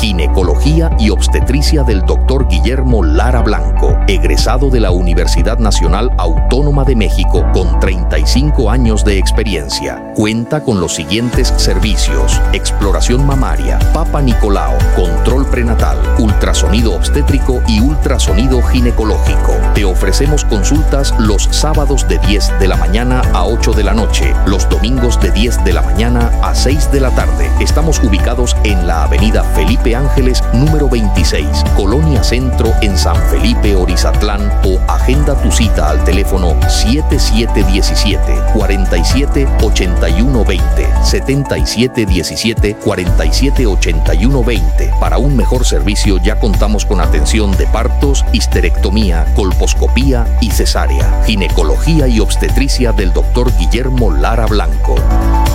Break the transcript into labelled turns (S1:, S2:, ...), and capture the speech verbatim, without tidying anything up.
S1: Ginecología y obstetricia del doctor Guillermo Lara Blanco, egresado de la Universidad Nacional Autónoma de México con treinta y cinco años de experiencia. Cuenta con los siguientes servicios: exploración mamaria, Papa Nicolau, control prenatal, ultrasonido obstétrico y ultrasonido ginecológico. Te ofrecemos consultas los sábados de diez de la mañana a ocho de la noche, los domingos de diez de la mañana a seis de la tarde. Estamos ubicados en la avenida Felipe Ángeles, número veintiséis, Colonia Centro, en San Felipe, Orizatlán, o agenda tu cita al teléfono siete siete uno siete, cuatro siete ocho uno dos cero, siete siete uno siete, cuatro siete ocho uno dos cero. Para un mejor servicio ya contamos con atención de partos, histerectomía, colposcopía y cesárea. Ginecología y obstetricia del doctor Guillermo Lara Blanco.